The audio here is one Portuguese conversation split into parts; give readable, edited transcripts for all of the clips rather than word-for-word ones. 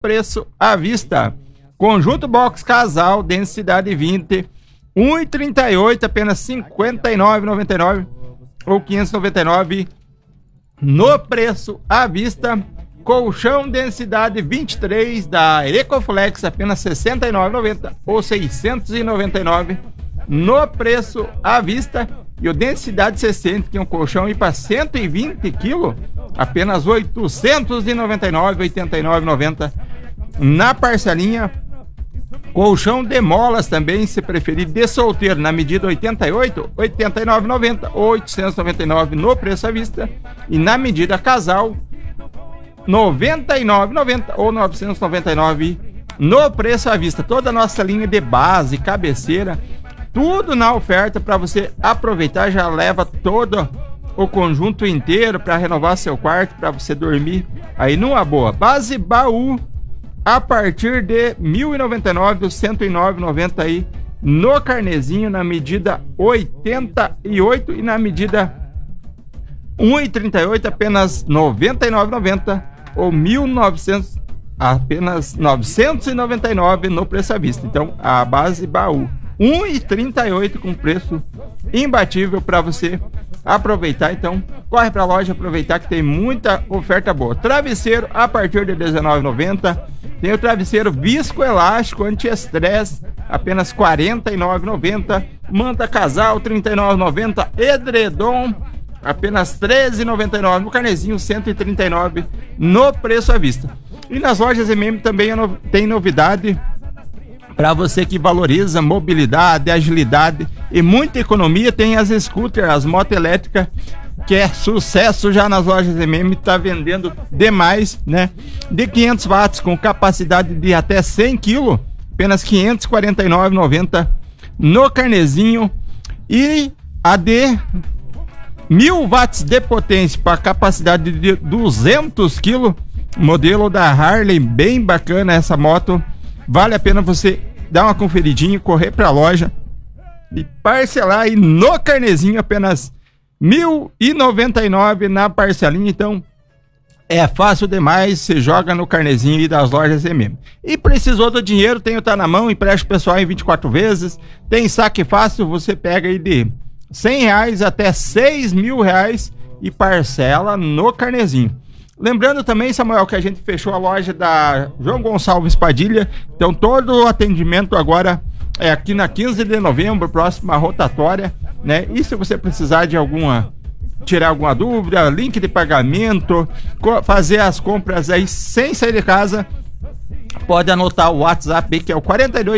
preço à vista. Conjunto box casal, densidade 20, 1,38, apenas R$ 59,99 ou R$ 599 no preço à vista. Colchão densidade 23 da Ecoflex, apenas R$ 69,90 ou R$ 699 no preço à vista. E o densidade 60, que é um colchão aí para 120 kg, apenas R$ 899, R$ 89,90 na parcelinha. Colchão de molas também, se preferir, de solteiro, na medida 88, R$ 89,90 ou R$ 899 no preço à vista. E na medida casal, R$ 99,90 ou R$ 999 no preço à vista. Toda a nossa linha de base, cabeceira, tudo na oferta para você aproveitar. Já leva todo o conjunto inteiro para renovar seu quarto, para você dormir aí numa boa. Base baú a partir de R$ 1.099, R$ 109,90 aí no carnezinho, na medida 88 e na medida 1,38, apenas R$ 99,90 ou 1.900, apenas R$ 999 no preço à vista. Então, a base baú 1,38 com preço imbatível para você aproveitar. Então, corre para a loja aproveitar que tem muita oferta boa. Travesseiro a partir de R$ 19,90. Tem o travesseiro viscoelástico anti-estresse, apenas R$ 49,90. Manta casal, R$ 39,90. Edredom, apenas R$ 13,99. No carnezinho, R$ 139 no preço à vista. E nas lojas MM também tem novidade para você que valoriza mobilidade, agilidade e muita economia. Tem as scooters, as motos elétricas, que é sucesso já nas lojas MM, tá vendendo demais, né? De 500 watts com capacidade de até 100 kg, apenas R$ 549,90 no carnezinho. E a de 1.000 watts de potência para capacidade de 200 kg, modelo da Harley, bem bacana essa moto. Vale a pena você dar uma conferidinha, correr para a loja e parcelar aí no carnezinho, apenas R$ 1.099 na parcelinha. Então é fácil demais, você joga no carnezinho aí das lojas MM. E precisou do dinheiro, tem o Tá Na Mão, empréstimo pessoal em 24 vezes, tem saque fácil, você pega aí de R$ 100 até R$ 6.000 e parcela no carnezinho. Lembrando também, Samuel, que a gente fechou a loja da João Gonçalves Padilha. Então todo o atendimento agora é aqui na 15 de novembro, próxima rotatória, né? E se você precisar de tirar alguma dúvida, link de pagamento, fazer as compras aí sem sair de casa, pode anotar o WhatsApp que é o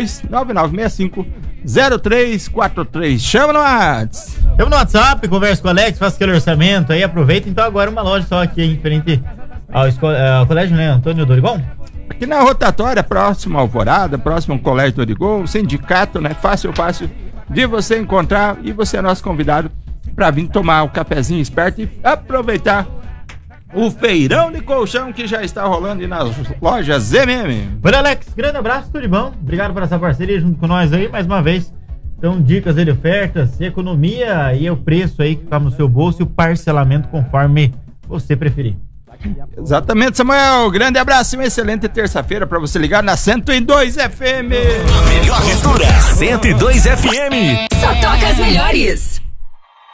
4299650343. Chama no WhatsApp. Chama no WhatsApp, conversa com o Alex, faça aquele orçamento aí, aproveita. Então agora uma loja só aqui em frente ao colégio, né, Antônio Dorigon? Aqui na rotatória, próximo ao Alvorada, próximo ao Colégio Dorigon, sindicato, né? Fácil de você encontrar, e você é nosso convidado para vir tomar um cafezinho esperto e aproveitar o feirão de colchão que já está rolando aí nas lojas MM. Olha, Alex, grande abraço, tudo de bom. Obrigado por essa parceria junto com nós aí, mais uma vez. Então, dicas de ofertas, economia e o preço aí que cabe no seu bolso e o parcelamento conforme você preferir. Exatamente, Samuel. Grande abraço e uma excelente terça-feira para você ligar na 102 FM. A melhor mistura, 102 FM. Só toca as melhores.